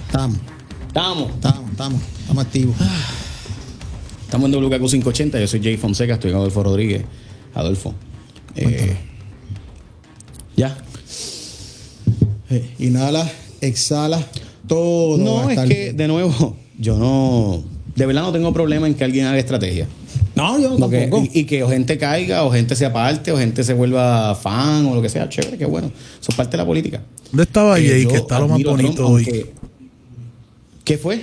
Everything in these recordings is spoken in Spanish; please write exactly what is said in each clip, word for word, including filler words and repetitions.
Estamos. Estamos. Estamos, estamos. Estamos activos. Estamos en W K Q quinientos ochenta. Yo soy Jay Fonseca. Estoy con Adolfo Rodríguez. Adolfo. Eh, ya. Eh, inhala, exhala, todo. va No, a es estar que, bien. de nuevo, yo no... De verdad no tengo problema en que alguien haga estrategia. No, yo Porque- tampoco. y, y que o gente caiga, o gente se aparte, o gente se vuelva fan, o lo que sea. Chévere, qué bueno. Eso es parte de la política. ¿Dónde estaba Eh, Jay? yo Que está lo más admiro a Trump, bonito hoy. aunque- ¿Qué fue?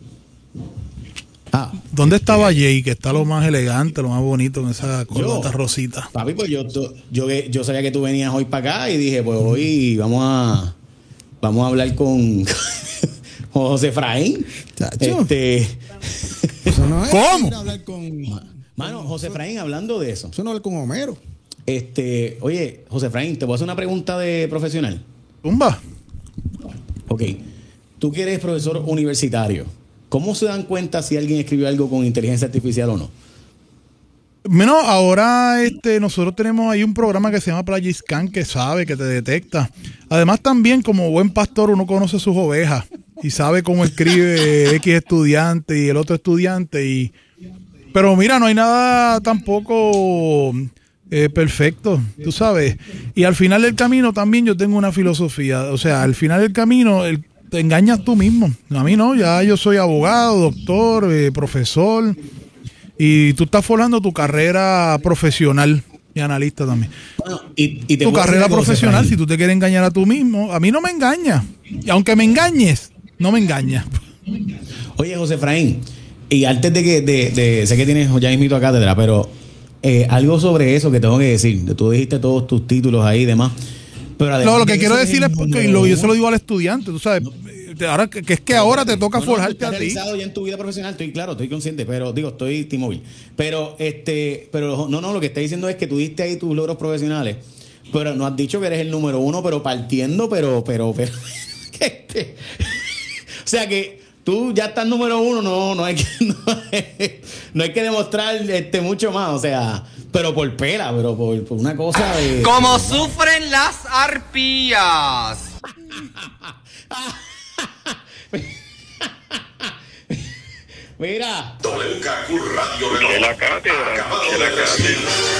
Ah, ¿Dónde estaba Jay? Que está lo más elegante, lo más bonito con esa corbata Yo. rosita. papi, pues yo, tú- yo, yo sabía que tú venías hoy para acá y dije, pues hoy vamos a vamos a hablar con, con José Efraín. Chacho. Este, Eso no es ¿Cómo? ir a hablar con, mano, José Efraín, hablando de eso. eso no es hablar con Homero. Este, oye, José Efraín, te voy a hacer una pregunta de profesional. Tumba. Ok, tú que eres profesor universitario, ¿cómo se dan cuenta si alguien escribió algo con inteligencia artificial o no? Bueno, ahora este, nosotros tenemos ahí un programa que se llama Playiscan que sabe, que te detecta. Además también como buen pastor uno conoce sus ovejas y sabe cómo escribe X estudiante y el otro estudiante. y Pero mira, no hay nada tampoco eh, perfecto, tú sabes. Y al final del camino también yo tengo una filosofía. O sea, al final del camino el, te engañas tú mismo. A mí no, ya yo soy abogado, doctor, eh, profesor. Y tú estás formando tu carrera profesional y analista también. Bueno, y, y te Tu puedo decir carrera algo, José profesional, Efraín. si tú te quieres engañar a tú mismo, a mí no me engaña. Y aunque me engañes, no me engaña. Oye, José Efraín, y antes de que, de, de- sé que tienes ya mismito a cátedra, pero eh, algo sobre eso que tengo que decir. Tú dijiste todos tus títulos ahí y demás. Pero además No, lo que de quiero eso, decir es porque número lo, yo se lo uno, digo al estudiante, tú sabes, ahora que, que es que ahora te toca no, no, forjarte tú a estás ti. realizado ya en tu vida profesional, estoy claro, estoy consciente, pero digo, estoy T-Mobile. Pero este, pero no, no, lo que está diciendo es que tú diste ahí tus logros profesionales, pero no has dicho que eres el número uno, pero partiendo, pero, pero, pero, que este- o sea que tú ya estás número uno, no, no hay que, no, hay- no hay que demostrar este mucho más, o sea, pero por pela, pero por, por una cosa de. Como sufren las arpías. Mira. W K Q Radio Reloj. De la cátedra, Acabado de la de recibir.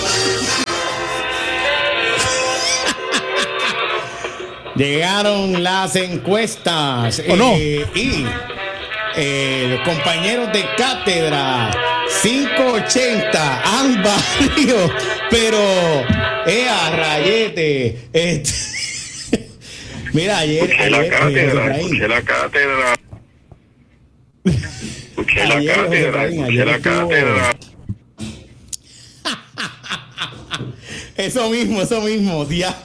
Llegaron las encuestas. ¿O no? eh, y eh, los compañeros de cátedra quinientos ochenta han barrido, pero ¡ea, rayete! Este, mira, ayer, Escuché la ayer, eh, José cátedra, Efraín, escuché la cátedra. Escuché la Ayer, José cátedra, Efraín, escuché ayer la estuvo- cátedra. eso mismo, eso mismo, tía.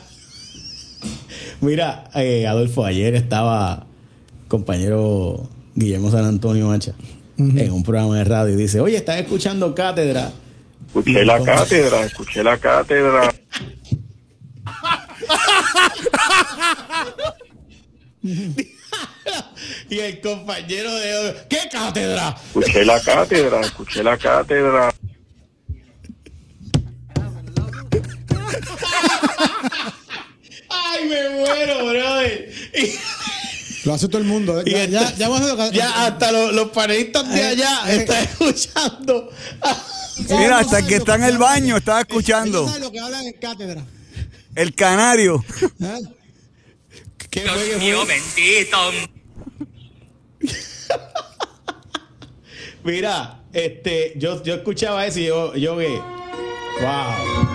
Mira, eh, Adolfo, ayer estaba compañero Guillermo San Antonio Macha en un programa de radio y dice, oye, ¿estás escuchando cátedra? Escuché la cátedra, escuché la cátedra. Y el compañero de... ¿Qué cátedra? Escuché la cátedra, escuché la cátedra. ¡Ay, me muero, brother! Y, Lo hace todo el mundo. ¿eh? y Ya, ya, esta- ya vamos a hacer- ya hasta los, los panelistas de Eh, allá eh. están escuchando. Mira, hasta el que está en el baño estaba escuchando. Ellos saben lo que hablan en cátedra. El canario. ¿Eh? ¿Qué fue, qué Dios fue? mío bendito. Mira, este, yo, yo escuchaba eso y yo, yo vi. ¡Wow!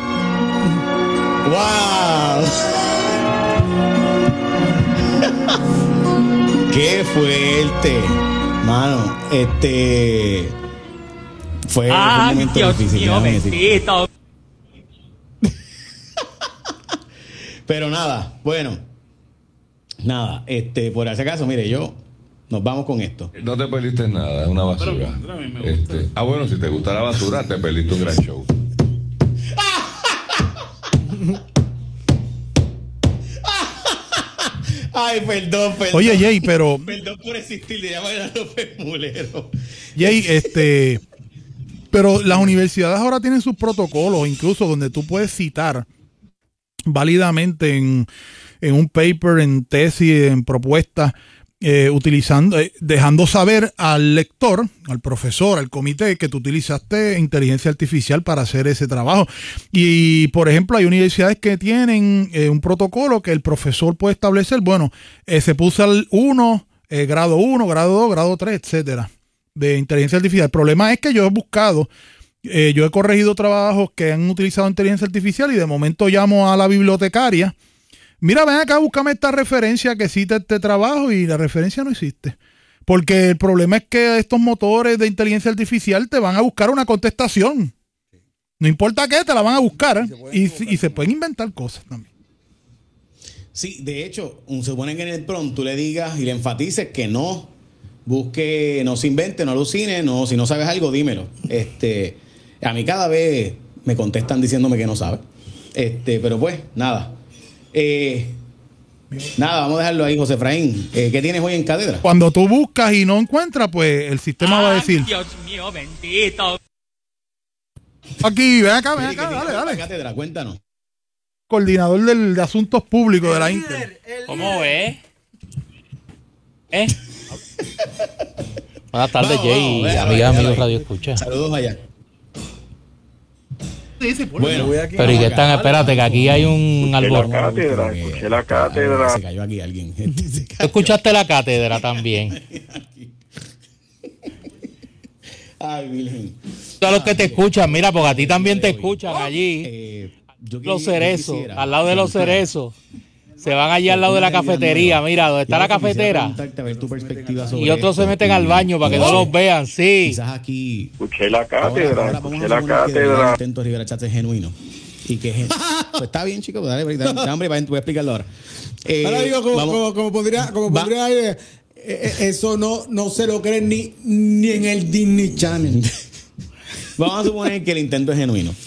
¡Wow! ¡Qué fuerte! Mano, este. Fue, fue un Ay, momento Dios difícil. mío déjame decir. bendito. Pero nada, bueno. Nada, este, por ese caso, mire, yo. Nos vamos con esto. No te perdiste nada, es una basura. Este, ah, bueno, si te gusta la basura, te perdiste un gran show. Ay, perdón, perdón. Oye, Jay, pero Perdón por existir, le llaman a López Mulero. Jay, este, pero las universidades ahora tienen sus protocolos, incluso donde tú puedes citar válidamente en, en un paper, en tesis, en propuestas, eh, utilizando, eh, dejando saber al lector, al profesor, al comité, que tú utilizaste inteligencia artificial para hacer ese trabajo. Y, por ejemplo, hay universidades que tienen eh, un protocolo que el profesor puede establecer, bueno, eh, se puso al uno, eh, grado uno, grado dos, grado tres, etcétera, de inteligencia artificial. El problema es que yo he buscado, eh, yo he corregido trabajos que han utilizado inteligencia artificial y de momento llamo a la bibliotecaria. Mira, ven acá, búscame esta referencia que cita este trabajo y la referencia no existe. Porque el problema es que estos motores de inteligencia artificial te van a buscar una contestación. No importa qué, te la van a buscar. Y, y se pueden inventar cosas también. Sí, de hecho, se supone que en el prompt tú le digas y le enfatices que no busque, no se invente, no alucine, no, si no sabes algo, dímelo. Este, a mí cada vez me contestan diciéndome que no sabe. Este, pero pues, nada. Eh, nada, vamos a dejarlo ahí, José Efraín. Eh, ¿Qué tienes hoy en cátedra? Cuando tú buscas y no encuentras, pues el sistema va a decir. Dios mío, bendito. Aquí, ven acá, ven ¿Qué acá, tienes dale, hoy en dale. cátedra? Cuéntanos. Coordinador del, de Asuntos Públicos de la Inter. ¿Cómo es? ¿Eh? Buenas tardes, Vamos, Jay, vamos, véalo, amiga, véalo amigos ahí. Radio Escucha. Saludos allá. Bueno, Pero ¿y qué están? Espérate, que aquí hay un Escuché la albor. cátedra, escuché la cátedra. Se cayó aquí alguien. Se Tú cayó. escuchaste la cátedra también. Ay, Virgen. Todos los que te escuchan, mira, porque a ti también te escuchan allí. Eh, yo Los quisiera- cerezos, quisiera- al lado de los cerezos. Se van allí al lado de la cafetería, mira, donde está la Yo quisiera cafetera. preguntarte a ver tu perspectiva sobre Y otros se esto, meten y- al baño para que no Sí. los vean, sí. Quizás aquí. Escuché la Ahora, cátedra, ahora vamos escuché a la suponer que de verdad el cátedra. intento de Rivera Chats es genuino. Y que es gen- pues está bien, chicos, dale, dale, dale, hombre, voy a explicarlo ahora. Eh, Ahora digo, como, vamos- como, como podría, como Va- podría eh, eh, eso no, no se lo creen ni, ni en el Disney Channel. Vamos a suponer que el intento es genuino.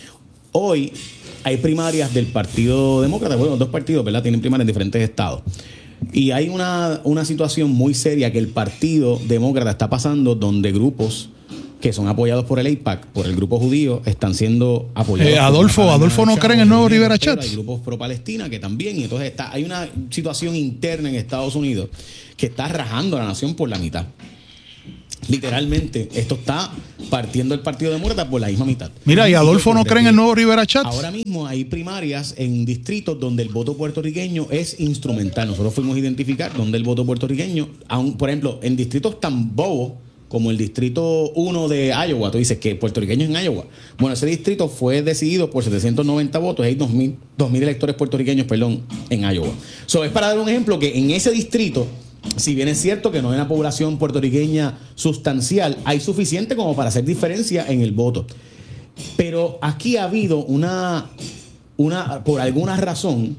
Hoy hay primarias del Partido Demócrata, bueno, dos partidos, ¿verdad? Tienen primarias en diferentes estados. Y hay una, una situación muy seria que el Partido Demócrata está pasando, donde grupos que son apoyados por el AIPAC, por el grupo judío, están siendo apoyados. Eh, por Adolfo, una Adolfo no avalancha cree en el nuevo de Rivera pero Chats. Hay grupos pro-Palestina que también, y entonces está, hay una situación interna en Estados Unidos que está rajando a la nación por la mitad. Literalmente, esto está partiendo el Partido Demócrata por la misma mitad. Mira, y Adolfo no Yo cree en el nuevo Rivera Chats. Ahora mismo hay primarias en distritos donde el voto puertorriqueño es instrumental. Nosotros fuimos a identificar donde el voto puertorriqueño, aun, por ejemplo, en distritos tan bobos como el distrito uno de Iowa, tú dices que puertorriqueños en Iowa. Bueno, ese distrito fue decidido por setecientos noventa votos, hay dos mil electores puertorriqueños, perdón, en Iowa. So, es para dar un ejemplo que en ese distrito, si bien es cierto que no hay una población puertorriqueña sustancial, hay suficiente como para hacer diferencia en el voto. Pero aquí ha habido una, una por alguna razón,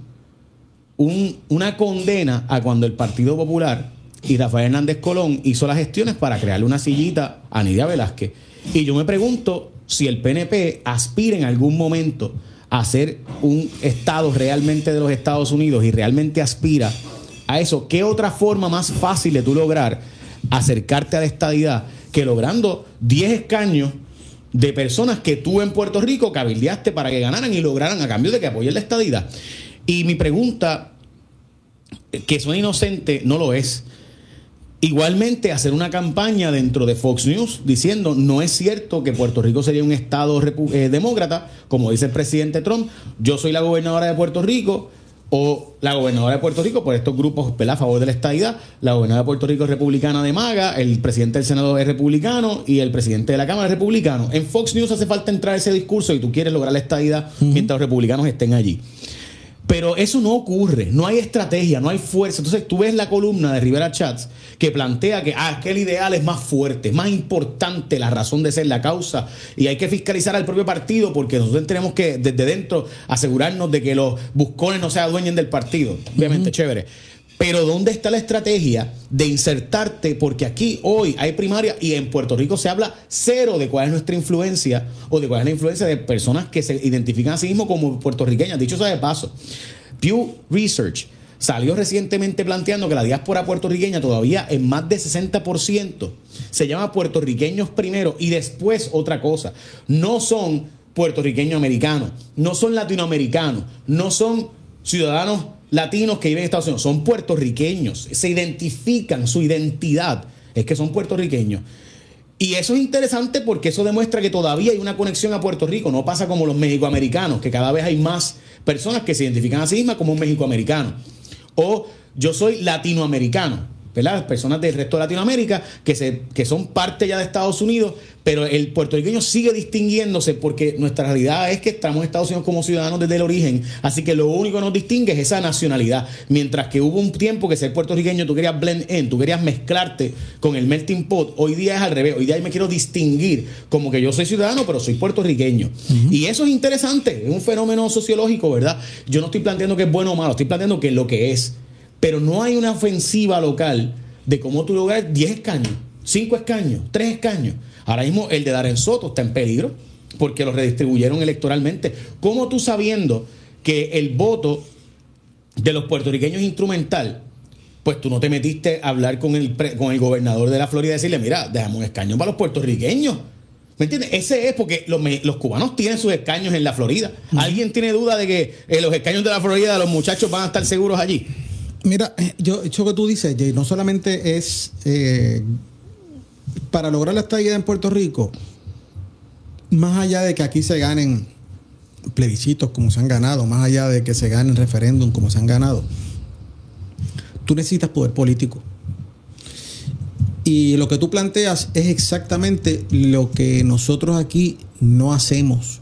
un, una condena a cuando el Partido Popular y Rafael Hernández Colón hizo las gestiones para crearle una sillita a Nidia Velázquez. Y yo me pregunto si el P N P aspira en algún momento a ser un estado realmente de los Estados Unidos y realmente aspira a eso. ¿Qué otra forma más fácil de tú lograr acercarte a la estadidad que logrando diez escaños de personas que tú en Puerto Rico cabildeaste para que ganaran y lograran a cambio de que apoyen la estadidad? Y mi pregunta, que suena inocente, no lo es. Igualmente, hacer una campaña dentro de Fox News diciendo no es cierto que Puerto Rico sería un estado repu- eh, demócrata, como dice el presidente Trump. Yo soy la gobernadora de Puerto Rico, o la gobernadora de Puerto Rico por estos grupos, ¿verdad?, a favor de la estadidad. La gobernadora de Puerto Rico es republicana de MAGA, el presidente del Senado es republicano y el presidente de la Cámara es republicano. En Fox News hace falta entrar ese discurso y tú quieres lograr la estadidad uh-huh. mientras los republicanos estén allí. Pero eso no ocurre, no hay estrategia, no hay fuerza. Entonces tú ves la columna de Rivera Chats que plantea que, ah, que el ideal es más fuerte, es más importante la razón de ser, la causa, y hay que fiscalizar al propio partido porque nosotros tenemos que desde dentro asegurarnos de que los buscones no se adueñen del partido. Obviamente, uh-huh. chévere. Pero ¿dónde está la estrategia de insertarte? Porque aquí hoy hay primaria y en Puerto Rico se habla cero de cuál es nuestra influencia o de cuál es la influencia de personas que se identifican a sí mismos como puertorriqueñas. Dicho sea de paso, Pew Research salió recientemente planteando que la diáspora puertorriqueña todavía en más de sesenta por ciento se llama puertorriqueños primero y después otra cosa. No son puertorriqueños americanos, no son latinoamericanos, no son ciudadanos latinos que viven en Estados Unidos, son puertorriqueños, se identifican, su identidad es que son puertorriqueños. Y eso es interesante porque eso demuestra que todavía hay una conexión a Puerto Rico. No pasa como los mexicoamericanos, que cada vez hay más personas que se identifican a sí mismas como un mexicoamericano. O yo soy latinoamericano, ¿verdad? Personas del resto de Latinoamérica que, se, que son parte ya de Estados Unidos, pero el puertorriqueño sigue distinguiéndose porque nuestra realidad es que estamos en Estados Unidos como ciudadanos desde el origen, así que lo único que nos distingue es esa nacionalidad. Mientras que hubo un tiempo que ser puertorriqueño tú querías blend in, tú querías mezclarte con el melting pot, hoy día es al revés, hoy día me quiero distinguir como que yo soy ciudadano pero soy puertorriqueño. Uh-huh. Y eso es interesante, es un fenómeno sociológico, ¿verdad? Yo no estoy planteando que es bueno o malo, estoy planteando que es lo que es. Pero no hay una ofensiva local de cómo tú logras diez escaños, cinco escaños, tres escaños. Ahora mismo el de Darren Soto está en peligro porque lo redistribuyeron electoralmente. ¿Cómo tú, sabiendo que el voto de los puertorriqueños es instrumental, pues tú no te metiste a hablar con el, pre, con el gobernador de la Florida y decirle, mira, dejamos un escaño para los puertorriqueños? ¿Me entiendes? Ese es porque los, los cubanos tienen sus escaños en la Florida. Uh-huh. ¿Alguien tiene duda de que eh, los escaños de la Florida, los muchachos van a estar seguros allí? Mira, yo, eso que tú dices, Jay, no solamente es eh, para lograr la estadidad en Puerto Rico, más allá de que aquí se ganen plebiscitos como se han ganado, más allá de que se ganen referéndum como se han ganado, tú necesitas poder político. Y lo que tú planteas es exactamente lo que nosotros aquí no hacemos.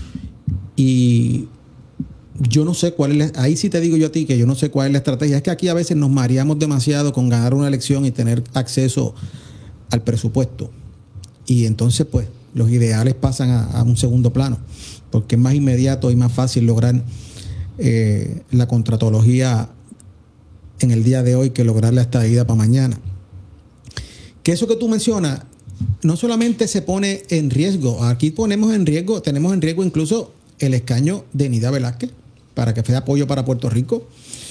Y yo no sé cuál es la, ahí sí te digo yo a ti que yo no sé cuál es la estrategia. Es que aquí a veces nos mareamos demasiado con ganar una elección y tener acceso al presupuesto. Y entonces pues los ideales pasan a, a un segundo plano, porque es más inmediato y más fácil lograr eh, la contratología en el día de hoy que lograr la estadía para mañana. Que eso que tú mencionas no solamente se pone en riesgo, aquí ponemos en riesgo, tenemos en riesgo incluso el escaño de Nida Velázquez para que sea apoyo para Puerto Rico.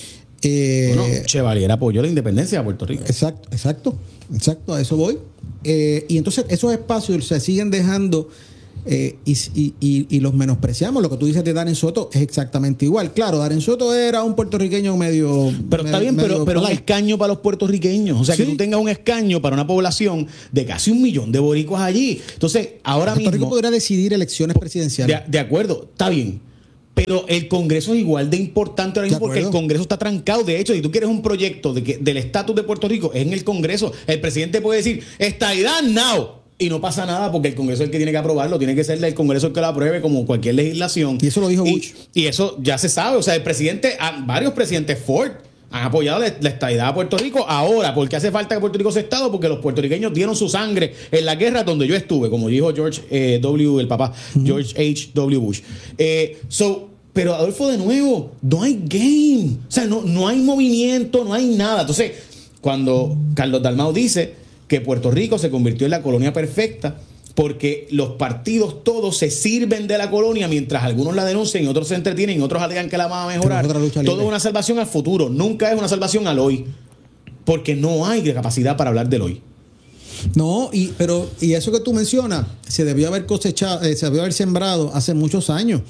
Eh, bueno, Chevalier apoyó la independencia de Puerto Rico. Exacto, exacto, exacto, a eso voy. Eh, y entonces esos espacios se siguen dejando eh, y, y, y, y los menospreciamos. Lo que tú dices de Darren Soto es exactamente igual. Claro, Darren Soto era un puertorriqueño medio... Pero está bien, medio pero, pero un escaño para los puertorriqueños. O sea, ¿sí? Que tú tengas un escaño para una población de casi un millón de boricuas allí. Entonces, ahora Puerto mismo... Rico podrá decidir elecciones presidenciales. De, de acuerdo, está bien. Pero el Congreso es igual de importante ahora mismo porque el Congreso está trancado. De hecho, si tú quieres un proyecto de que, del estatus de Puerto Rico, es en el Congreso. El presidente puede decir, estadidad now. Y no pasa nada porque el Congreso es el que tiene que aprobarlo. Tiene que ser el Congreso el que lo apruebe como cualquier legislación. Y eso lo dijo Bush. Y, y eso ya se sabe. O sea, el presidente, varios presidentes Ford han apoyado la, la estadidad a Puerto Rico. Ahora, ¿por qué hace falta que Puerto Rico sea estado? Porque los puertorriqueños dieron su sangre en la guerra donde yo estuve, como dijo George eh, W., el papá, uh-huh. George H W. Bush. Eh, so, pero Adolfo, de nuevo, no hay game. O sea, no, no hay movimiento, no hay nada. Entonces, cuando Carlos Dalmau dice que Puerto Rico se convirtió en la colonia perfecta porque los partidos todos se sirven de la colonia mientras algunos la denuncian y otros se entretienen y otros alegan que la van a mejorar. Todo es una salvación al futuro, nunca es una salvación al hoy, porque no hay capacidad para hablar del hoy. No, y pero y eso que tú mencionas se debió haber cosechado, eh, se debió haber sembrado hace muchos años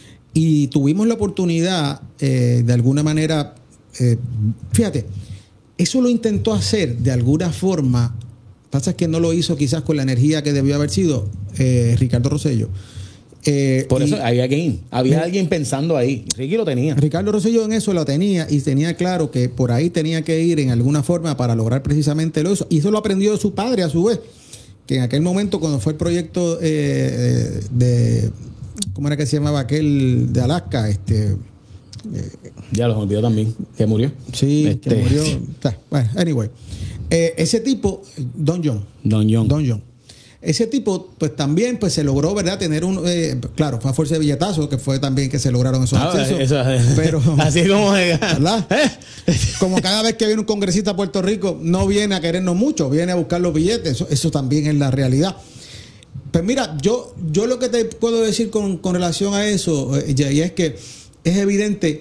y tuvimos la oportunidad eh, de alguna manera, eh, fíjate, eso lo intentó hacer de alguna forma. Pasa es que no lo hizo quizás con la energía que debió haber sido eh, Ricardo Rosselló. Eh, Por eso y, había alguien, había eh, alguien pensando ahí. Ricky lo tenía. Ricardo Rosselló en eso lo tenía y tenía claro que por ahí tenía que ir en alguna forma para lograr precisamente lo eso. Y eso lo aprendió de su padre a su vez, que en aquel momento cuando fue el proyecto eh, de, ¿cómo era que se llamaba aquel de Alaska? Este, eh, ya los olvidó también, que murió. Sí, este, que murió. Bueno, anyway. Eh, ese tipo, Don John. Don John. Don John. Ese tipo, pues también pues se logró, ¿verdad? Tener un... Eh, claro, fue a fuerza de billetazos que fue también que se lograron esos ah, accesos. Eso, pero, así es como... ¿verdad? Como cada vez que viene un congresista a Puerto Rico, no viene a querernos mucho, viene a buscar los billetes. Eso, eso también es la realidad. Pues mira, yo, yo lo que te puedo decir con, con relación a eso, eh, y es que es evidente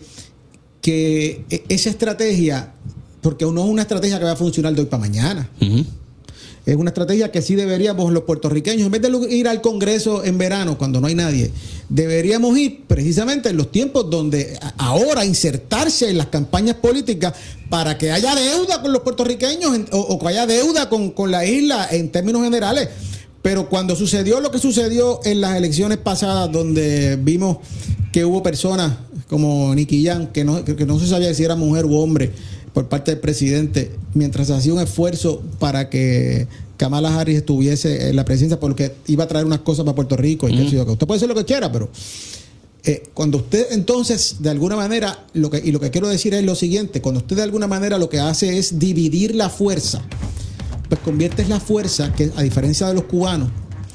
que esa estrategia... Porque no es una estrategia que va a funcionar de hoy para mañana. Uh-huh. es una estrategia que sí deberíamos los puertorriqueños, en vez de ir al Congreso en verano cuando no hay nadie, deberíamos ir precisamente en los tiempos donde ahora insertarse en las campañas políticas para que haya deuda con los puertorriqueños en, o, o que haya deuda con, con la isla en términos generales. Pero cuando sucedió lo que sucedió en las elecciones pasadas, donde vimos que hubo personas como Nicky Jam, que no, que no se sabía si era mujer u hombre, por parte del presidente, mientras hacía un esfuerzo para que Kamala Harris estuviese en la presidencia porque iba a traer unas cosas para Puerto Rico. Y mm. que usted puede hacer lo que quiera, pero eh, cuando usted entonces, de alguna manera, lo que, y lo que quiero decir es lo siguiente, cuando usted de alguna manera lo que hace es dividir la fuerza, pues conviertes la fuerza, que a diferencia de los cubanos,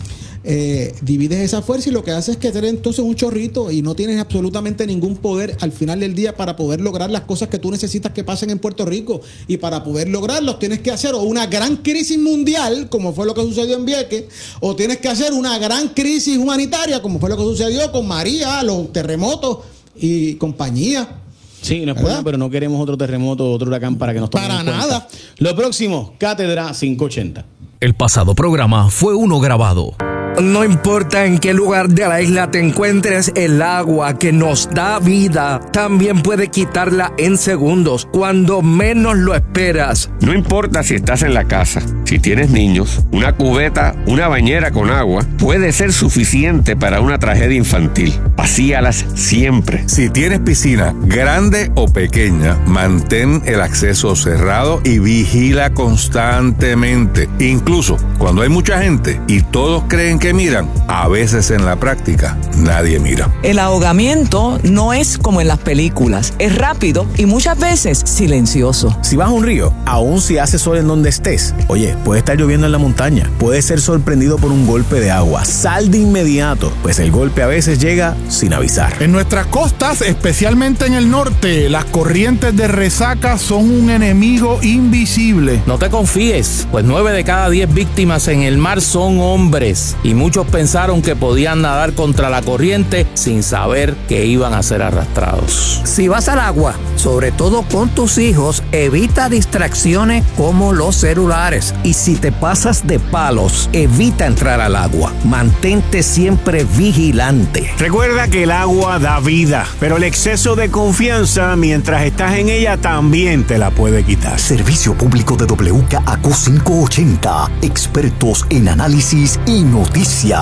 Eh, divides esa fuerza y lo que haces es que eres entonces un chorrito y no tienes absolutamente ningún poder al final del día para poder lograr las cosas que tú necesitas que pasen en Puerto Rico, y para poder lograrlos tienes que hacer o una gran crisis mundial como fue lo que sucedió en Vieques, o tienes que hacer una gran crisis humanitaria como fue lo que sucedió con María, los terremotos y compañía. Sí, no es por nada, pero no queremos otro terremoto, otro huracán para que nos tomen para en cuenta. nada. Lo próximo, Cátedra quinientos ochenta. El pasado programa fue uno grabado. No importa en qué lugar de la isla te encuentres, el agua que nos da vida también puede quitarla en segundos, cuando menos lo esperas. No importa si estás en la casa, si tienes niños, una cubeta, una bañera con agua puede ser suficiente para una tragedia infantil. Vacíalas siempre. Si tienes piscina, grande o pequeña, mantén el acceso cerrado y vigila constantemente. Incluso cuando hay mucha gente y todos creen que miran, a veces en la práctica nadie mira. El ahogamiento no es como en las películas, es rápido y muchas veces silencioso. Si vas a un río, aun si hace sol en donde estés, oye, puede estar lloviendo en la montaña, puedes ser sorprendido por un golpe de agua. Sal de inmediato, pues el golpe a veces llega sin avisar. En nuestras costas, especialmente en el norte, las corrientes de resaca son un enemigo invisible. No te confíes, pues nueve de cada diez víctimas en el mar son hombres. Y muchos pensaron que podían nadar contra la corriente sin saber que iban a ser arrastrados. Si vas al agua, sobre todo con tus hijos, evita distracciones como los celulares. Y si te pasas de palos, evita entrar al agua. Mantente siempre vigilante. Recuerda que el agua da vida, pero el exceso de confianza mientras estás en ella también te la puede quitar. Servicio público de W K A Q quinientos ochenta, expertos en análisis y noticias.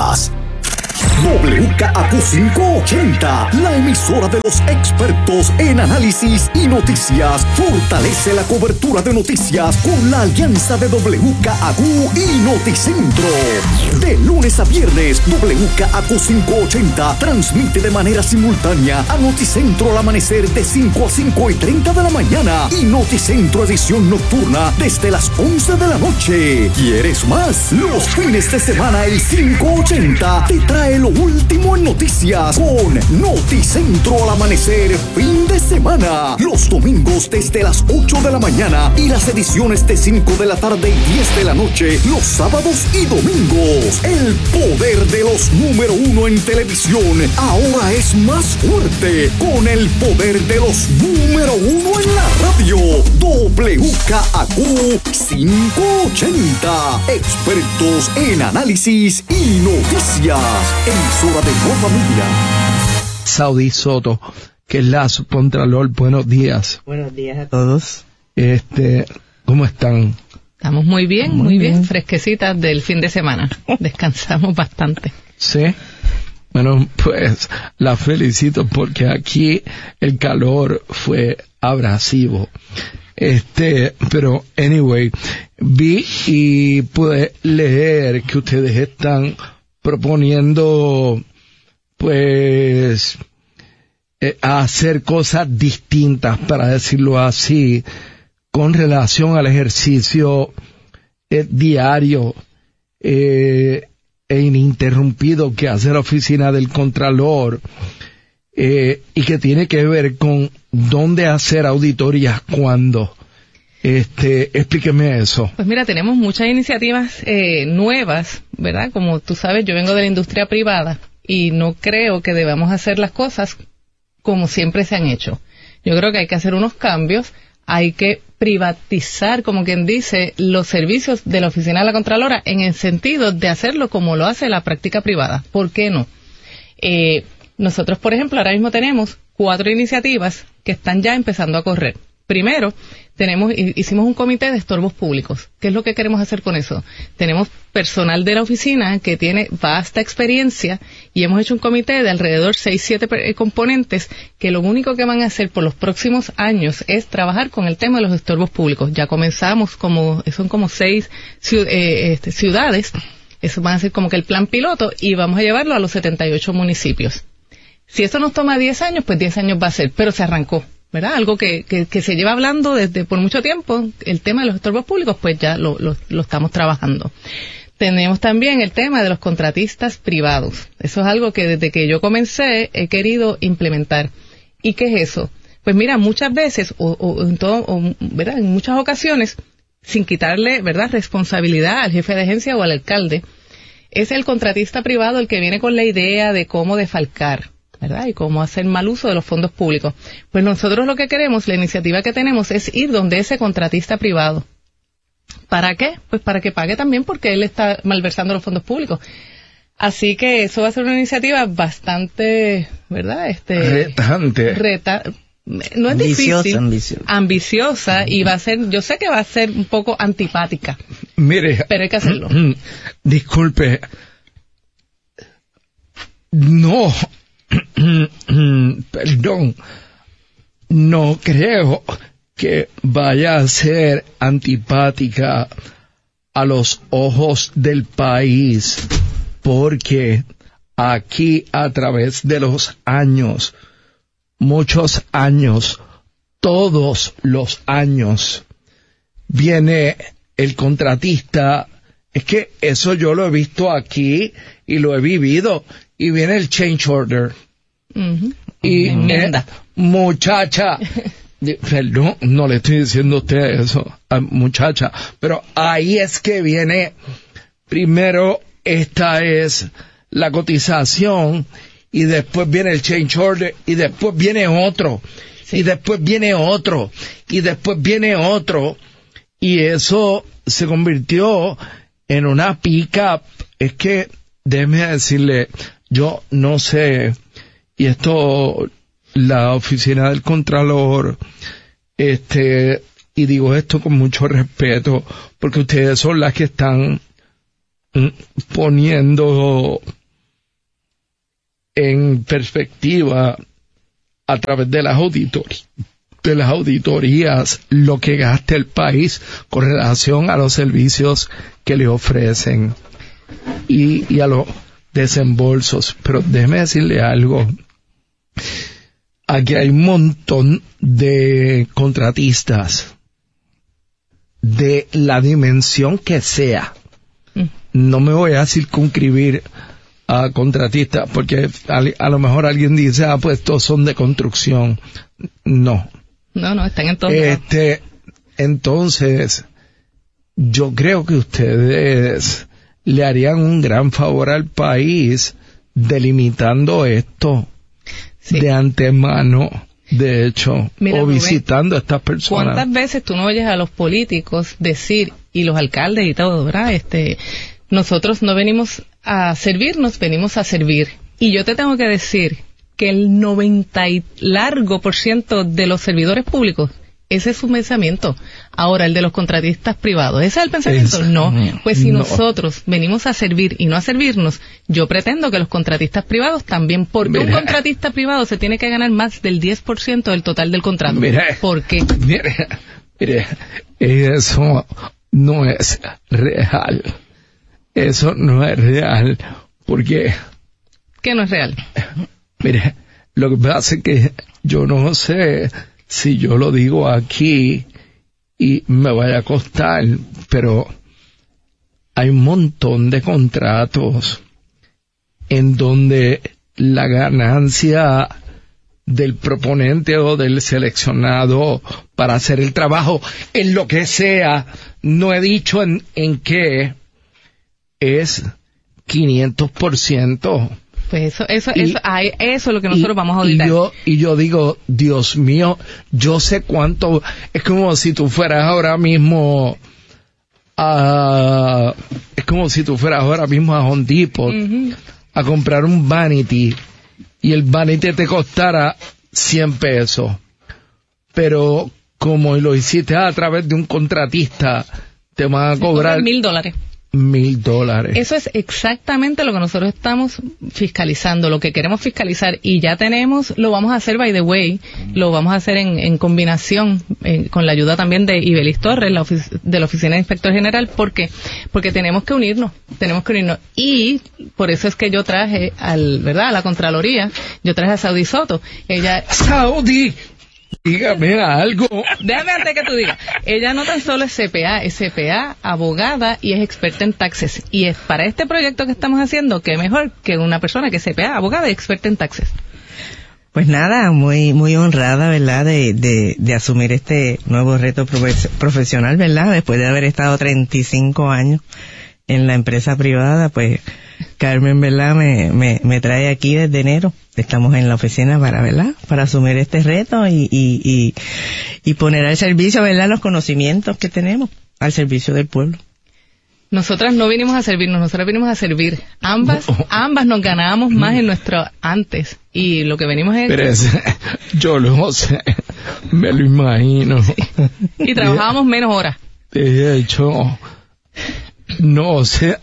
W K A Q quinientos ochenta, la emisora de los expertos en análisis y noticias, fortalece la cobertura de noticias con la alianza de W K A Q y Noticentro. De lunes a viernes, W K A Q quinientos ochenta transmite de manera simultánea a Noticentro al amanecer de cinco a cinco y treinta de la mañana y Noticentro edición nocturna desde las once de la noche. ¿Quieres más? Los fines de semana el quinientos ochenta te trae lo último en noticias con Noticentro al amanecer fin de semana. Los domingos desde las ocho de la mañana y las ediciones de cinco de la tarde y diez de la noche los sábados y domingos. El poder de los número uno en televisión ahora es más fuerte con el poder de los número uno en la radio. W K A Q quinientos ochenta, expertos en análisis y noticias. Emisora de Nueva Media. Saudi Soto, que es la subcontralor. Buenos días. Buenos días a todos. Este, ¿cómo están? Estamos muy bien, muy, muy bien. bien, fresquecitas del fin de semana. Descansamos bastante. Sí. Bueno, pues la felicito porque aquí el calor fue abrasivo. Este, pero anyway, vi y pude leer que ustedes están proponiendo, pues, eh, hacer cosas distintas, para decirlo así, con relación al ejercicio eh, diario eh, e ininterrumpido que hace la oficina del Contralor, eh, y que tiene que ver con dónde hacer auditorías, cuándo. Este, explíqueme eso. Pues mira, tenemos muchas iniciativas eh, nuevas, ¿verdad? Como tú sabes, yo vengo de la industria privada y no creo que debamos hacer las cosas como siempre se han hecho. Yo creo que hay que hacer unos cambios, hay que privatizar, como quien dice, los servicios de la Oficina de la Contralora en el sentido de hacerlo como lo hace la práctica privada. ¿Por qué no? Eh, nosotros, por ejemplo, ahora mismo tenemos cuatro iniciativas que están ya empezando a correr. Primero, tenemos, hicimos un comité de estorbos públicos. ¿Qué es lo que queremos hacer con eso? Tenemos personal de la oficina que tiene vasta experiencia y hemos hecho un comité de alrededor seis, siete componentes que lo único que van a hacer por los próximos años es trabajar con el tema de los estorbos públicos. Ya comenzamos como, son como seis eh, este, ciudades, eso van a ser como que el plan piloto y vamos a llevarlo a los setenta y ocho municipios. Si eso nos toma diez años, pues diez años va a ser, pero se arrancó. ¿Verdad? Algo que, que, que se lleva hablando desde por mucho tiempo, el tema de los estorbos públicos, pues ya lo, lo, lo estamos trabajando. Tenemos también el tema de los contratistas privados. Eso es algo que desde que yo comencé he querido implementar. ¿Y qué es eso? Pues mira, muchas veces, o, o, en todo, o, ¿verdad? En muchas ocasiones, sin quitarle, ¿verdad?, responsabilidad al jefe de agencia o al alcalde, es el contratista privado el que viene con la idea de cómo defalcar, ¿verdad? Y cómo hacer mal uso de los fondos públicos. Pues nosotros lo que queremos, la iniciativa que tenemos, es ir donde ese contratista privado. ¿Para qué? Pues para que pague también porque él está malversando los fondos públicos. Así que eso va a ser una iniciativa bastante, ¿verdad? Este, retante. Reta, no es ambiciosa, difícil. Ambiciosa. Ambiciosa y va a ser, yo sé que va a ser un poco antipática. Mire. Pero hay que hacerlo. Disculpe. No. Perdón, no creo que vaya a ser antipática a los ojos del país, porque aquí a través de los años, muchos años, todos los años, viene el contratista. Es que eso yo lo he visto aquí y lo he vivido. Y viene el change order. Uh-huh. Y eh, muchacha, perdón, no le estoy diciendo a usted eso, a muchacha, pero ahí es que viene, primero esta es la cotización y después viene el change order y después viene otro, sí. y después viene otro, y después viene otro, y eso se convirtió en una pick-up. Es que, déjeme decirle, yo no sé, y esto, la oficina del Contralor, este, y digo esto con mucho respeto, porque ustedes son las que están poniendo en perspectiva a través de las auditorías, de las auditorías, lo que gasta el país con relación a los servicios que le ofrecen y, y a los desembolsos. Pero déjeme decirle algo. Aquí hay un montón de contratistas de la dimensión que sea. No me voy a circunscribir a contratistas porque a, a lo mejor alguien dice, ah, pues todos son de construcción. No. No, no, están en todos Este, lados. Entonces, yo creo que ustedes le harían un gran favor al país delimitando esto sí. de antemano, de hecho, Mira, o visitando Rubén, a estas personas. ¿Cuántas veces tú no oyes a los políticos decir, y los alcaldes y todo, ¿verdad? Este, nosotros no venimos a servirnos, venimos a servir. Y yo te tengo que decir que el noventa y largo por ciento de los servidores públicos, ese es su pensamiento. Ahora, el de los contratistas privados, ¿ese es el pensamiento? Es, no. Pues si no. nosotros venimos a servir y no a servirnos, yo pretendo que los contratistas privados también, porque mira, un contratista privado se tiene que ganar más del diez por ciento del total del contrato. Mira, ¿por qué? Mira, mira, eso no es real. Eso no es real, porque... ¿Qué no es real? Mire, lo que pasa es que yo no sé si yo lo digo aquí y me vaya a costar, pero hay un montón de contratos en donde la ganancia del proponente o del seleccionado para hacer el trabajo en lo que sea, no he dicho en, en qué, es quinientos por ciento. Pues eso, eso, Y- eso, ay, eso es lo que nosotros y, vamos a y auditar. yo, y yo digo, Dios mío, yo sé cuánto, es como si tú fueras ahora mismo a, es como si tú fueras ahora mismo a Home Depot Ujú. a comprar un vanity y el vanity te costara cien pesos. Pero como lo hiciste a través de un contratista, te van a cobrar mil dólares. mil dólares. Eso es exactamente lo que nosotros estamos fiscalizando, lo que queremos fiscalizar, y ya tenemos, lo vamos a hacer by the way, lo vamos a hacer en, en combinación eh, con la ayuda también de Ibelis Torres, la ofic- de la Oficina de Inspector General. ¿Por qué? Porque tenemos que unirnos, tenemos que unirnos, y por eso es que yo traje al, ¿verdad?, a la Contraloría, yo traje a Saudi Soto. Ella... ¡Saudi! Dígame algo. Déjame antes que tú digas. Ella no tan solo es C P A, es C P A, abogada y es experta en taxes. Y es para este proyecto que estamos haciendo, qué mejor que una persona que es C P A, abogada y experta en taxes. Pues nada, muy muy honrada, ¿verdad?, de, de, de asumir este nuevo reto profe- profesional, ¿verdad?, después de haber estado treinta y cinco años en la empresa privada. Pues Carmen, ¿verdad?, me, me, me trae aquí desde enero. Estamos en la oficina para, ¿verdad?, para asumir este reto y, y, y, y poner al servicio, ¿verdad?, los conocimientos que tenemos al servicio del pueblo. Nosotras no vinimos a servirnos, nosotras vinimos a servir. Ambas, ambas nos ganábamos más en nuestro antes. Y lo que venimos es... Pero ese, yo lo sé, me lo imagino. Y trabajábamos menos horas. De hecho, no sé,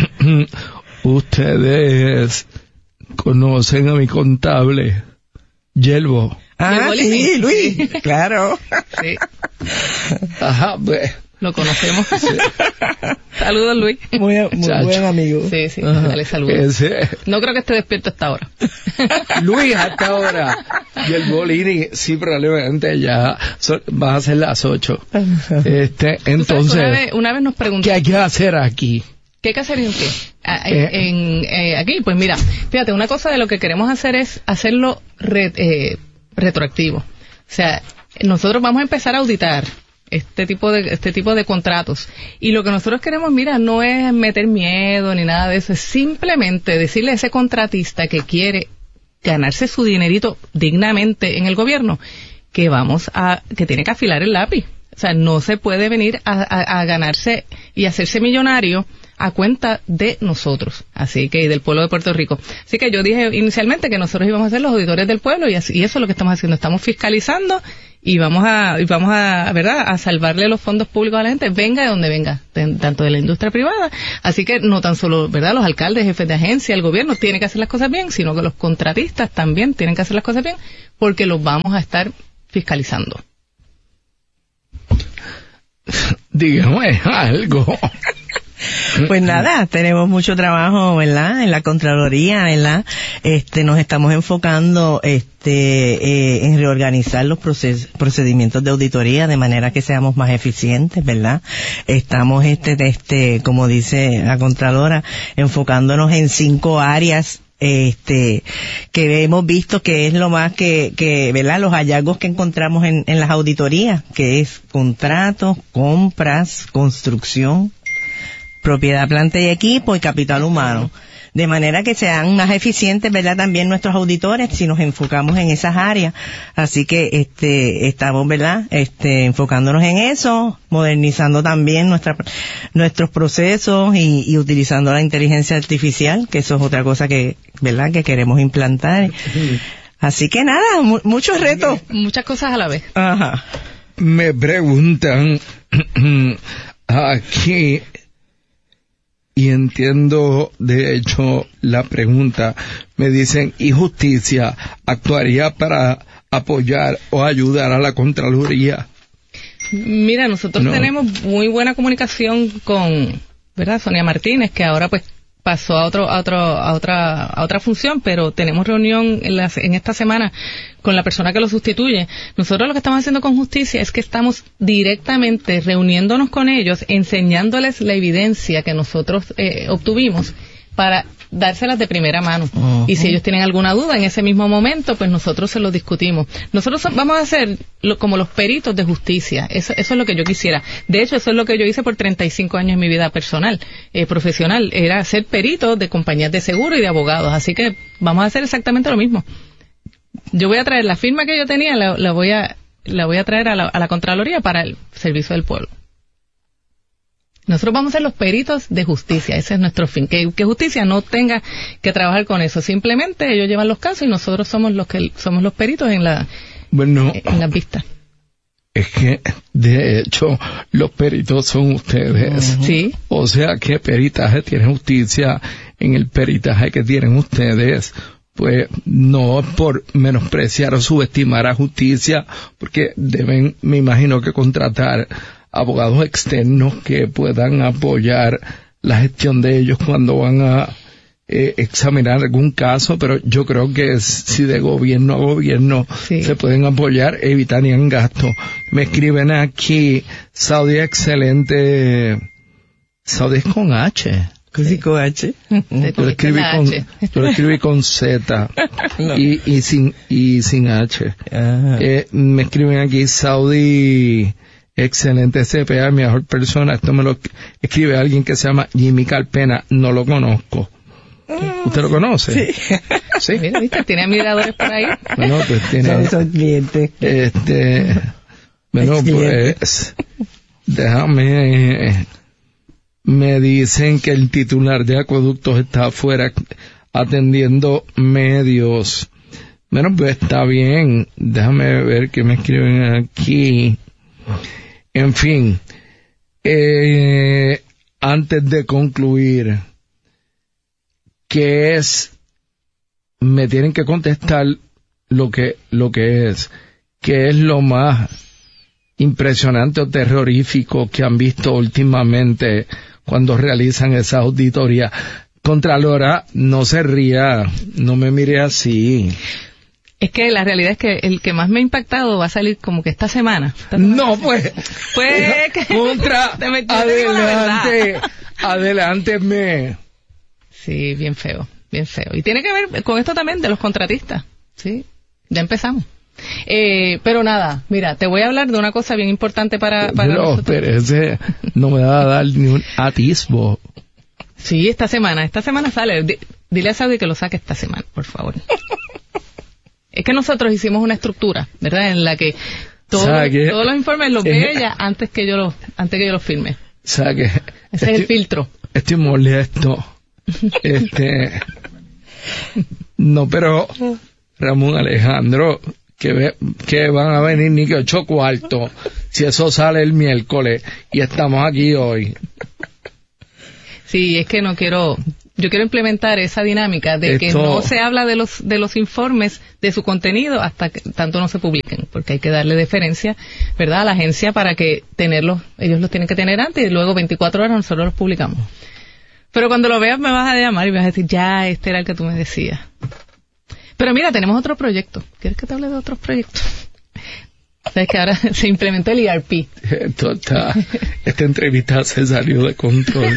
ustedes conocen a mi contable, Yelvo. Ah, sí, Luis, claro. Sí. Ajá, pues. Lo conocemos. Saludos, Luis. Muy, muy buen amigo. Sí, sí, Ajá. dale saludos. Ese. No creo que esté despierto hasta ahora. Luis, hasta ahora. Y el bolini, sí, probablemente ya son- va a ser las ocho. Este, entonces, Una vez, una vez nos preguntó, ¿qué hay que hacer aquí? ¿qué hay que hacer en qué? Ah, Eh. en, en, eh, aquí, pues mira, fíjate, una cosa de lo que queremos hacer es hacerlo re- eh, retroactivo. O sea, nosotros vamos a empezar a auditar este tipo de este tipo de contratos, y lo que nosotros queremos, mira, no es meter miedo ni nada de eso, es simplemente decirle a ese contratista que quiere ganarse su dinerito dignamente en el gobierno que vamos a que tiene que afilar el lápiz. O sea, no se puede venir a, a, a ganarse y hacerse millonario a cuenta de nosotros, así que, y del pueblo de Puerto Rico. Así que yo dije inicialmente que nosotros íbamos a ser los auditores del pueblo, y, así, y eso es lo que estamos haciendo, estamos fiscalizando y vamos a, y vamos a, ¿verdad?, a salvarle los fondos públicos a la gente, venga de donde venga, de- tanto de la industria privada. Así que no tan solo, ¿verdad?, los alcaldes, jefes de agencia, el gobierno tienen que hacer las cosas bien, sino que los contratistas también tienen que hacer las cosas bien, porque los vamos a estar fiscalizando. Dígame algo. Pues nada, tenemos mucho trabajo, ¿verdad?, en la Contraloría, ¿verdad? Este, nos estamos enfocando, este, eh, en reorganizar los proces- procedimientos de auditoría de manera que seamos más eficientes, ¿verdad? Estamos, este, de este, como dice la Contralora, enfocándonos en cinco áreas este que hemos visto que es lo más que, que ¿verdad?, los hallazgos que encontramos en, en las auditorías, que es contratos, compras, construcción, propiedad, planta y equipo y capital humano. De manera que sean más eficientes, ¿verdad?, también nuestros auditores si nos enfocamos en esas áreas. Así que este estamos, ¿verdad?, este enfocándonos en eso, modernizando también nuestra nuestros procesos y, y utilizando la inteligencia artificial, que eso es otra cosa que, ¿verdad?, que queremos implantar. Así que nada, mu- muchos retos. Muchas cosas a la vez. Ajá. Me preguntan aquí, y entiendo de hecho la pregunta, me dicen, ¿y justicia actuaría para apoyar o ayudar a la Contraloría? Mira, nosotros No. tenemos muy buena comunicación con, ¿verdad?, Sonia Martínez, que ahora pues pasó a otro a otro a otra a otra función, pero tenemos reunión en, la, en esta semana con la persona que lo sustituye. Nosotros lo que estamos haciendo con justicia es que estamos directamente reuniéndonos con ellos, enseñándoles la evidencia que nosotros eh, obtuvimos para dárselas de primera mano. Uh-huh. Y si ellos tienen alguna duda en ese mismo momento, pues nosotros se los discutimos. Nosotros vamos a ser lo, como los peritos de justicia. Eso, eso es lo que yo quisiera. De hecho, eso es lo que yo hice por treinta y cinco años en mi vida personal, eh, profesional. Era ser perito de compañías de seguro y de abogados. Así que vamos a hacer exactamente lo mismo. Yo voy a traer la firma que yo tenía, la, la voy a la voy a traer a la, a la Contraloría para el servicio del pueblo. Nosotros vamos a ser los peritos de justicia, ese es nuestro fin, que, que justicia no tenga que trabajar con eso, simplemente ellos llevan los casos y nosotros somos los que somos los peritos en la bueno, en las vistas. Es que de hecho los peritos son ustedes. Uh-huh. Sí. O sea, ¿qué peritaje tiene justicia en el peritaje que tienen ustedes? Pues no por menospreciar o subestimar a justicia, porque deben, me imagino que contratar abogados externos que puedan apoyar la gestión de ellos cuando van a eh, examinar algún caso, pero yo creo que si de gobierno a gobierno sí. se pueden apoyar, evitarían gastos. Me escriben aquí, Saudi excelente, Saudi es con H. Sí, con H. Yo lo escribí con, yo lo escribí con Z no. y, y sin y sin H. Eh, me escriben aquí, Saudi excelente C P A, mejor persona. Esto me lo escribe alguien que se llama Jimmy Calpena, no lo conozco. ¿Usted lo conoce? Sí. ¿Sí? Mira, ¿viste? Tiene admiradores por ahí. Bueno, pues tiene... Son clientes. Este... Bueno, pues... Déjame... Me dicen que el titular de acueductos está afuera atendiendo medios. Bueno, pues está bien. Déjame ver qué me escriben aquí. En fin, eh, antes de concluir, ¿qué es? Me tienen que contestar lo que, lo que es. ¿Qué es lo más impresionante o terrorífico que han visto últimamente cuando realizan esa auditoría? Contralora, no se ría, no me mire así. Es que la realidad es que el que más me ha impactado va a salir como que esta semana. Esta semana no, pues. Pues que contra. te me, adelante. Adelánteme. Sí, bien feo, bien feo. Y tiene que ver con esto también de los contratistas. Sí, ya empezamos. Eh, pero nada, mira, te voy a hablar de una cosa bien importante para, para no, nosotros. Pero ese no me va a dar ni un atisbo. Sí, esta semana, esta semana sale. D- dile a Saudi que lo saque esta semana, por favor. Es que nosotros hicimos una estructura, ¿verdad? En la que todo, todos los informes los ve ella antes que yo los, antes que yo los firme. O sea que ese estoy, es el filtro. Estoy molesto. este, no, pero Ramón Alejandro, que ve, que van a venir ni que ocho cuartos, si eso sale el miércoles y estamos aquí hoy. Sí, es que no quiero. Yo quiero implementar esa dinámica de Esto... que no se habla de los de los informes, de su contenido, hasta que tanto no se publiquen, porque hay que darle deferencia, ¿verdad?, a la agencia para que tenerlos, ellos los tienen que tener antes y luego veinticuatro horas nosotros los publicamos. Pero cuando lo veas me vas a llamar y me vas a decir, ya, este era el que tú me decías. Pero mira, tenemos otro proyecto. ¿Quieres que te hable de otros proyectos? Sabes que ahora se implementó el E R P. Esto está, esta entrevista se salió de control.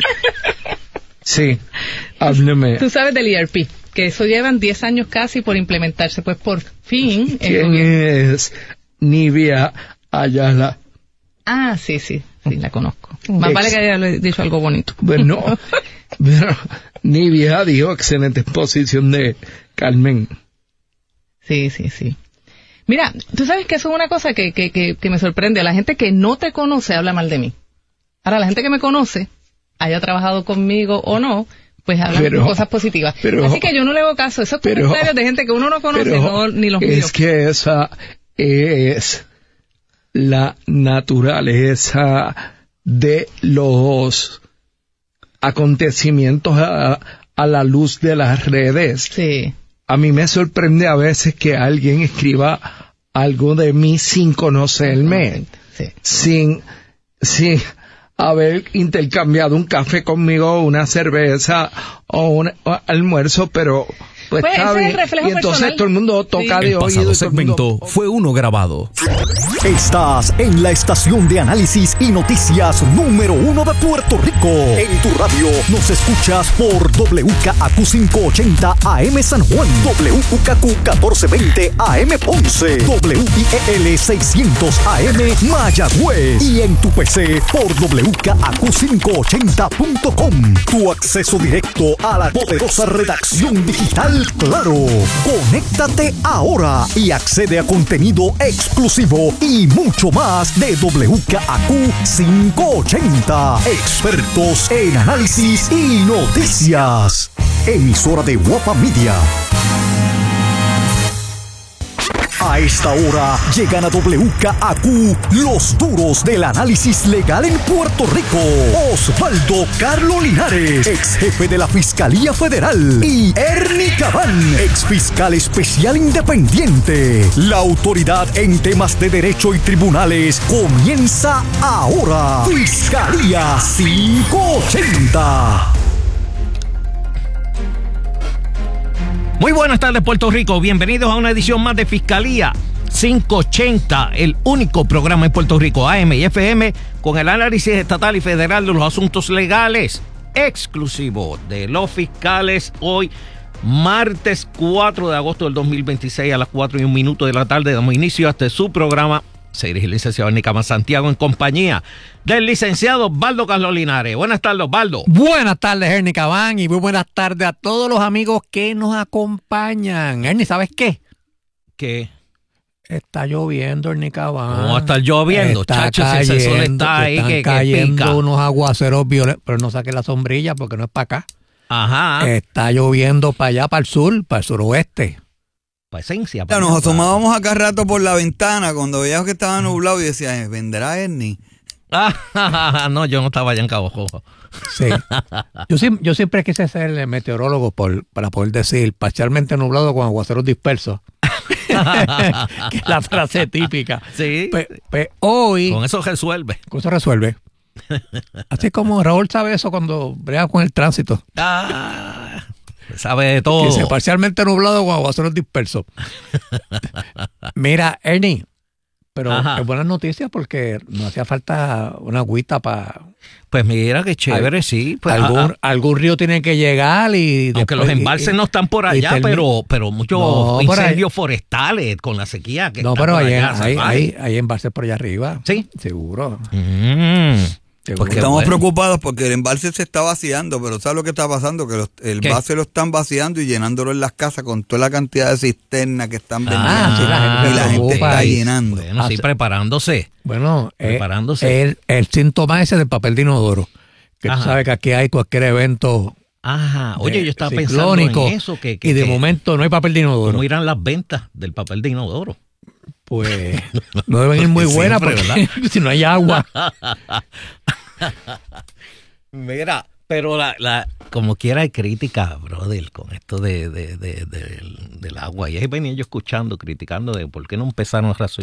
Sí, hábleme. Tú sabes del E R P, que eso llevan diez años casi por implementarse. Pues por fin... ¿Quién es Nivia Ayala? Ah, sí, sí, sí, la conozco. Más Ex- vale que haya dicho algo bonito. Bueno, pero Nivia dijo excelente exposición de Carmen. Sí, sí, sí. Mira, tú sabes que eso es una cosa que, que, que, que me sorprende. La gente que no te conoce habla mal de mí. Ahora, la gente que me conoce, haya trabajado conmigo o no, pues hablan pero, cosas positivas. Pero, así que yo no le hago caso. Esos pero, comentarios de gente que uno no conoce, pero, no, ni los míos. Es que esa es la naturaleza de los acontecimientos a, a la luz de las redes. Sí. A mí me sorprende a veces que alguien escriba algo de mí sin conocerme, sí. sin, sin haber intercambiado un café conmigo, una cerveza o un o almuerzo, pero Pues, Pues está ese es bien. el reflejo Y entonces personal. todo el mundo toca de El oído. pasado y todo el mundo- segmento fue uno grabado. Estás en la estación de análisis y noticias número uno de Puerto Rico. En tu radio nos escuchas por W K A Q quinientos ochenta A M San Juan, W K Q catorce veinte A M Ponce, W I E L seiscientos A M Mayagüez y en tu P C por W K A Q quinientos ochenta punto com. Tu acceso directo a la poderosa redacción digital Claro. Conéctate ahora y accede a contenido exclusivo y mucho más de W K A Q quinientos ochenta. Expertos en análisis y noticias. Emisora de Guapa Media. A esta hora llegan a W K A Q los duros del análisis legal en Puerto Rico. Osvaldo Carlos Linares, ex jefe de la Fiscalía Federal, y Ernie Cabán, ex fiscal especial independiente. La autoridad en temas de derecho y tribunales comienza ahora. Fiscalía quinientos ochenta. Muy buenas tardes, Puerto Rico. Bienvenidos a una edición más de Fiscalía quinientos ochenta, el único programa en Puerto Rico, A M y F M, con el análisis estatal y federal de los asuntos legales, exclusivo de los fiscales. Hoy, martes cuatro de agosto del dos mil veintiséis, a las cuatro y un minuto de la tarde, damos inicio a este su programa. Se dirige el licenciado Ernie Cabán Santiago en compañía del licenciado Osvaldo Carlos Linares. Buenas tardes, Osvaldo. Buenas tardes, Ernie Cabán, y muy buenas tardes a todos los amigos que nos acompañan. Ernie, ¿sabes qué? ¿Qué? Está lloviendo, Ernie Cabán. ¿Cómo va a estar lloviendo? Está Chacho, si ese sol cayendo, está ahí están que, que cayendo pica. unos aguaceros violentos, pero no saque la sombrilla porque no es para acá. Ajá. Está lloviendo para allá, para el sur, para el suroeste. Para esencia. Ya, nos asomábamos acá rato por la ventana cuando veíamos que estaba nublado y decía, eh, ¿vendrá Ernie? Ah, no, yo no estaba allá en Cabo Rojo. Sí. Yo, sim- yo siempre quise ser el meteorólogo por, para poder decir parcialmente nublado con aguaceros dispersos. Que es la frase típica. Sí. Pues pe, hoy. Con eso resuelve. Con eso resuelve. Así como Raúl sabe eso cuando brega con el tránsito. Ah, sabe de todo. Dice parcialmente nublado con aguaceros dispersos. Mira, Ernie, pero Ajá. es buena noticia porque no hacía falta una agüita para. Pues mira qué chévere, sí. Pues, algún, a- a- algún río tiene que llegar y. aunque después- los embalses y- no están por y allá, termi- pero, pero muchos No, por ahí- incendios forestales con la sequía que No, está pero por hay, allá, hay, ¿sabes? hay, hay embalses por allá arriba. Sí. Seguro. Mm. Seguro. Pues qué Estamos bueno. preocupados porque el embalse se está vaciando, pero ¿sabes lo que está pasando? Que los, el ¿Qué? embalse lo están vaciando y llenándolo en las casas con toda la cantidad de cisternas que están vendiendo. Ah, sí, la gente y se la gente preocupa está y- llenando. Bueno, sí, preparándose. Bueno, eh, Preparándose. el, el síntoma ese del papel de inodoro. Que Ajá. tú sabes que aquí hay cualquier evento. Ajá. Oye, de- yo estaba pensando ciclónico, en eso. Que, que- y de que- momento no hay papel de inodoro. ¿Cómo irán las ventas del papel de inodoro? Pues no deben ir muy Porque buenas siempre, porque si no hay agua. Mira, pero la, la, como quiera hay crítica, brother, con esto de, de, de- de- del, del agua. Y ahí venía yo escuchando, criticando de por qué no empezaron a razo-